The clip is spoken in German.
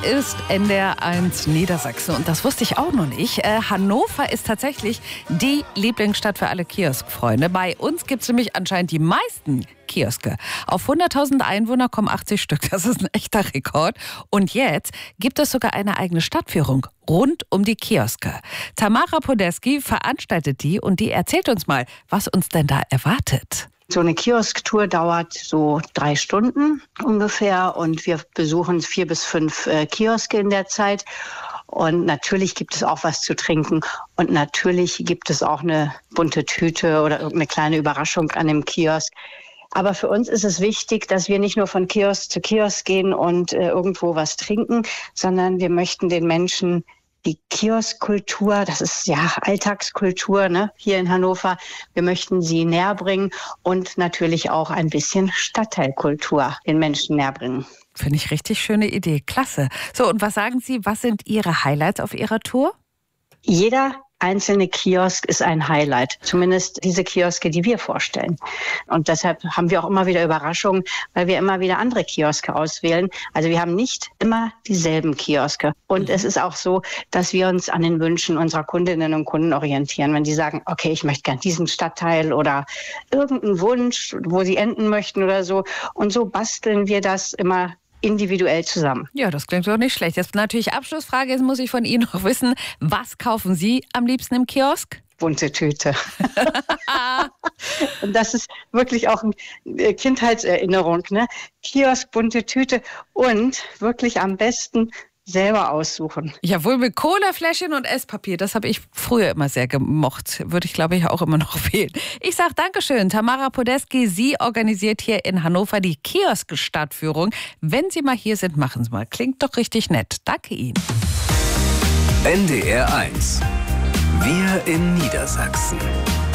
ist NDR1 Niedersachsen und das wusste ich auch noch nicht. Hannover ist tatsächlich die Lieblingsstadt für alle Kioskfreunde. Bei uns gibt es nämlich anscheinend die meisten Kioske. Auf 100.000 Einwohner kommen 80 Stück. Das ist ein echter Rekord. Und jetzt gibt es sogar eine eigene Stadtführung rund um die Kioske. Tamara Podeski veranstaltet die und die erzählt uns mal, was uns denn da erwartet. So eine Kiosktour dauert so 3 Stunden ungefähr und wir besuchen 4 bis 5 Kioske in der Zeit. Und natürlich gibt es auch was zu trinken und natürlich gibt es auch eine bunte Tüte oder irgendeine kleine Überraschung an dem Kiosk. Aber für uns ist es wichtig, dass wir nicht nur von Kiosk zu Kiosk gehen und irgendwo was trinken, sondern wir möchten den Menschen die Kioskkultur, das ist ja Alltagskultur, ne, hier in Hannover. Wir möchten sie näher bringen und natürlich auch ein bisschen Stadtteilkultur den Menschen näher bringen. Finde ich richtig schöne Idee. Klasse. So, und was sagen Sie, was sind Ihre Highlights auf Ihrer Tour? Jeder einzelne Kiosk ist ein Highlight, zumindest diese Kioske, die wir vorstellen. Und deshalb haben wir auch immer wieder Überraschungen, weil wir immer wieder andere Kioske auswählen. Also wir haben nicht immer dieselben Kioske. Und es ist auch so, dass wir uns an den Wünschen unserer Kundinnen und Kunden orientieren. Wenn die sagen, okay, ich möchte gern diesen Stadtteil oder irgendeinen Wunsch, wo sie enden möchten oder so. Und so basteln wir das immer individuell zusammen. Ja, das klingt doch nicht schlecht. Jetzt natürlich Abschlussfrage, jetzt muss ich von Ihnen noch wissen, was kaufen Sie am liebsten im Kiosk? Bunte Tüte. Und das ist wirklich auch eine Kindheitserinnerung, ne? Kiosk, bunte Tüte und wirklich am besten selber aussuchen. Jawohl, mit Colafläschchen und Esspapier. Das habe ich früher immer sehr gemocht. Würde ich, glaube ich, auch immer noch wählen. Ich sage Dankeschön, Tamara Podeski. Sie organisiert hier in Hannover die Kiosk-Stadtführung. Wenn Sie mal hier sind, machen Sie mal. Klingt doch richtig nett. Danke Ihnen. NDR1. Wir in Niedersachsen.